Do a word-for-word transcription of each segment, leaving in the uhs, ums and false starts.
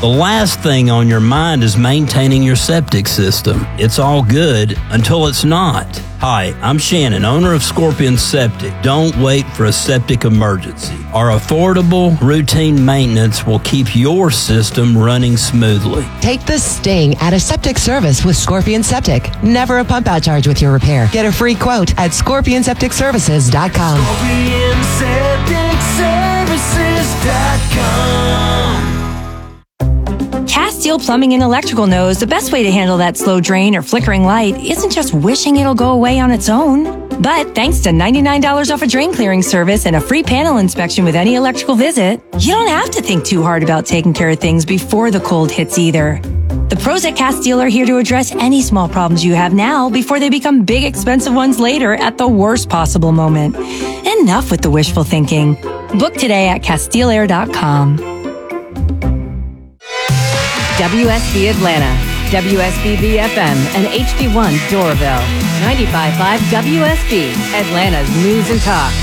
The last thing on your mind is maintaining your septic system. It's all good until it's not. Hi, I'm Shannon, owner of Scorpion Septic. Don't wait for a septic emergency. Our affordable, routine maintenance will keep your system running smoothly. Take the sting out of septic service with Scorpion Septic. Never a pump out charge with your repair. Get a free quote at scorpion septic services dot com. scorpion septic services dot com. Castile Plumbing and Electrical knows the best way to handle that slow drain or flickering light isn't just wishing it'll go away on its own. But thanks to ninety-nine dollars off a drain clearing service and a free panel inspection with any electrical visit, you don't have to think too hard about taking care of things before the cold hits either. The pros at Castile are here to address any small problems you have now before they become big, expensive ones later at the worst possible moment. Enough with the wishful thinking. Book today at castile air dot com. W S B Atlanta, W S B B F M, and H D one Doraville. ninety-five point five W S B, Atlanta's News and Talk.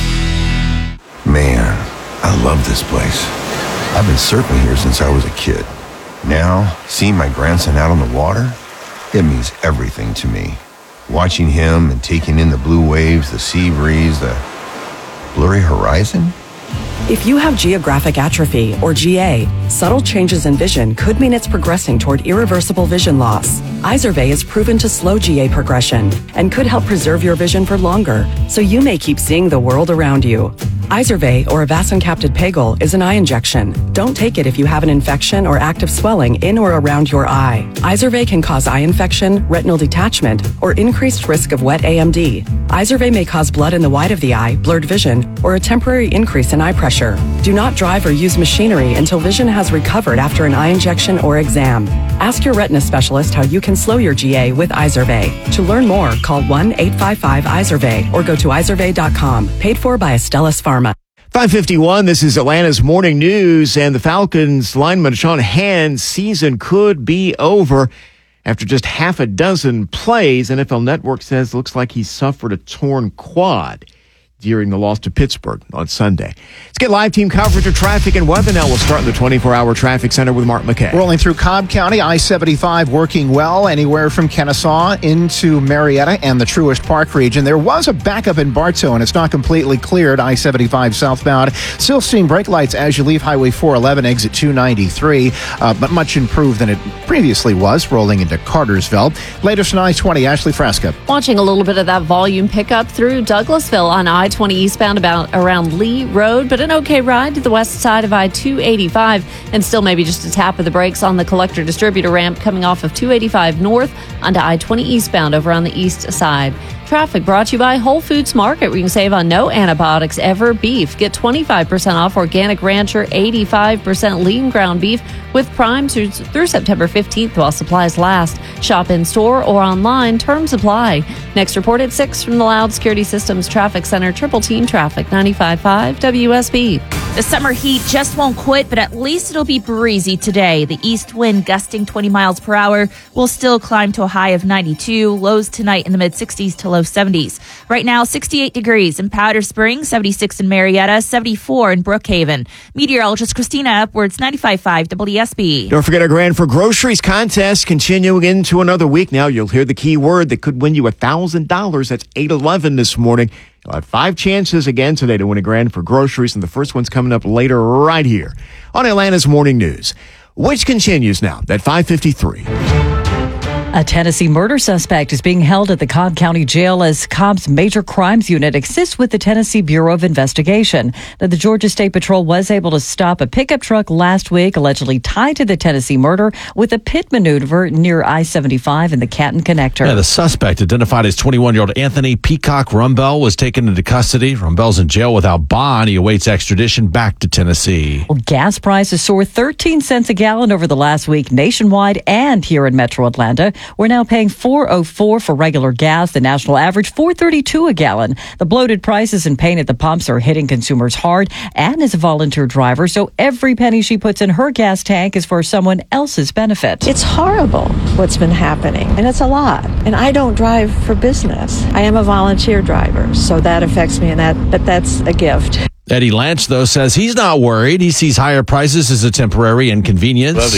Man, I love this place. I've been surfing here since I was a kid. Now, seeing my grandson out on the water, it means everything to me. Watching him and taking in the blue waves, the sea breeze, the blurry horizon. If you have geographic atrophy, or G A, subtle changes in vision could mean it's progressing toward irreversible vision loss. Izervay is proven to slow G A progression and could help preserve your vision for longer, so you may keep seeing the world around you. Izervay, or avacincaptad pegol, is an eye injection. Don't take it if you have an infection or active swelling in or around your eye. Izervay can cause eye infection, retinal detachment, or increased risk of wet A M D. Izervay may cause blood in the white of the eye, blurred vision, or a temporary increase in eye pressure. Do not drive or use machinery until vision has recovered after an eye injection or exam. Ask your retina specialist how you can slow your G A with Izervay. To learn more, call one eight five five Izervay or go to izervay dot com. Paid for by Astellas Pharma. five fifty-one, this is Atlanta's Morning News, and the Falcons lineman Sean Hand's season could be over after just half a dozen plays. N F L Network says it looks like he suffered a torn quad during the loss to Pittsburgh on Sunday. Let's get live team coverage of traffic and weather now. We'll start in the twenty-four hour traffic center with Mark McKay. Rolling through Cobb County, I seventy-five working well anywhere from Kennesaw into Marietta and the Truist Park region. There was a backup in Bartow, and it's not completely cleared. I seventy-five southbound. Still seeing brake lights as you leave Highway four eleven, exit two ninety-three, uh, but much improved than it previously was, rolling into Cartersville. Latest on I twenty, Ashley Fresca. Watching a little bit of that volume pick up through Douglasville on I twenty eastbound about around Lee Road, but an okay ride to the west side of I two eighty-five, and still maybe just a tap of the brakes on the collector distributor ramp coming off of two eighty-five north onto I twenty eastbound over on the east side. Traffic brought to you by Whole Foods Market, where you can save on no antibiotics ever beef. Get twenty-five percent off Organic Rancher, eighty-five percent lean ground beef with Prime through, through September fifteenth while supplies last. Shop in store or online. Terms apply. Next report at six from the Loud Security Systems Traffic Center. Triple Team Traffic, ninety-five point five W S B. The summer heat just won't quit, but at least it'll be breezy today. The east wind gusting twenty miles per hour will still climb to a high of ninety-two. Lows tonight in the mid sixties to low seventies. Right now, sixty-eight degrees in Powder Springs, seventy-six in Marietta, seventy-four in Brookhaven. Meteorologist Christina Upwards, ninety-five point five W S B. Don't forget our Grand for Groceries contest continuing into another week now. You'll hear the key word that could win you one thousand dollars. That's eight eleven this morning. You'll have five chances again today to win a Grand for Groceries, and the first one's coming up later right here on Atlanta's Morning News, which continues now at five fifty-three. A Tennessee murder suspect is being held at the Cobb County Jail as Cobb's Major Crimes Unit assists with the Tennessee Bureau of Investigation. Now, the Georgia State Patrol was able to stop a pickup truck last week allegedly tied to the Tennessee murder with a pit maneuver near I seventy-five and the Canton Connector. Yeah, the suspect, identified as twenty-one-year-old Anthony Peacock Rumbell, was taken into custody. Rumbell's in jail without bond. He awaits extradition back to Tennessee. Well, gas prices soared thirteen cents a gallon over the last week nationwide and here in Metro Atlanta. We're now paying four oh four for regular gas. The national average, four thirty-two a gallon. The bloated prices and pain at the pumps are hitting consumers hard. Ann is a volunteer driver, so every penny she puts in her gas tank is for someone else's benefit. It's horrible what's been happening, and it's a lot. And I don't drive for business. I am a volunteer driver, so that affects me, and that but that's a gift. Eddie Lance, though, says he's not worried. He sees higher prices as a temporary inconvenience.